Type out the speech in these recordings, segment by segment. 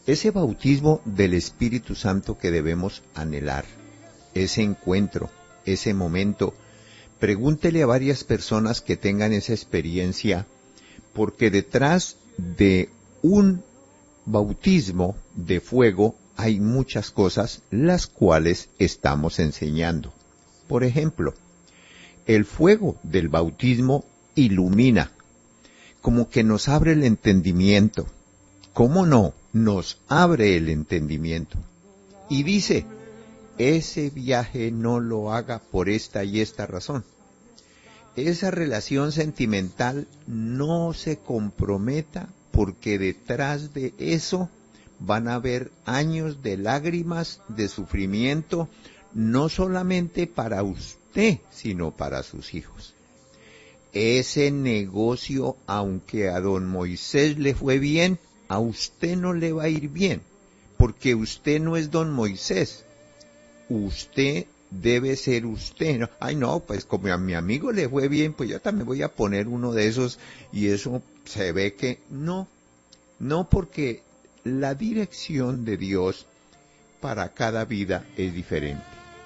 Ese bautismo del Espíritu Santo que debemos anhelar, ese encuentro, ese momento. Pregúntele a varias personas que tengan esa experiencia, porque detrás de un bautismo de fuego hay muchas cosas las cuales estamos enseñando. Por ejemplo, el fuego del bautismo ilumina, como que nos abre el entendimiento. ¿Cómo no? Nos abre el entendimiento. Y dice, ese viaje no lo haga por esta y esta razón. Esa relación sentimental no se comprometa, porque detrás de eso van a haber años de lágrimas, de sufrimiento, no solamente para usted, sino para sus hijos. Ese negocio, aunque a don Moisés le fue bien, a usted no le va a ir bien, porque usted no es don Moisés. Usted debe ser usted, ¿no? Ay, no, pues como a mi amigo le fue bien, pues yo también voy a poner uno de esos, y eso se ve que no, porque la dirección de Dios para cada vida es diferente.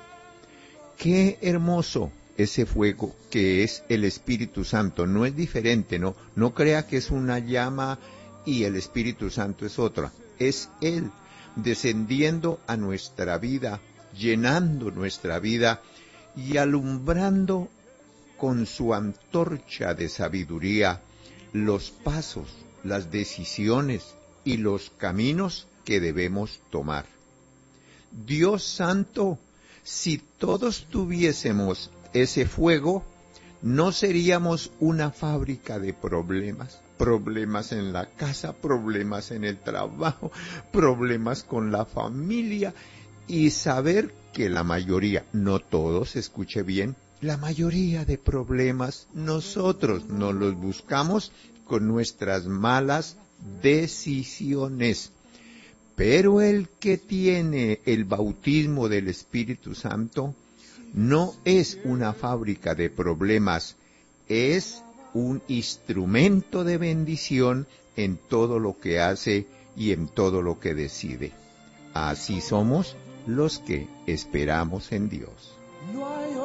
Qué hermoso ese fuego que es el Espíritu Santo, no es diferente, no crea que es una llama y el Espíritu Santo es otra, es Él descendiendo a nuestra vida, llenando nuestra vida y alumbrando con su antorcha de sabiduría los pasos, las decisiones y los caminos que debemos tomar. Dios santo, si todos tuviésemos ese fuego, no seríamos una fábrica de problemas. Problemas en la casa, problemas en el trabajo, problemas con la familia, y saber que la mayoría, no todos, escuche bien, la mayoría de problemas nosotros nos los buscamos con nuestras malas decisiones. Pero el que tiene el bautismo del Espíritu Santo no es una fábrica de problemas, es un instrumento de bendición en todo lo que hace y en todo lo que decide. Así somos los que esperamos en Dios.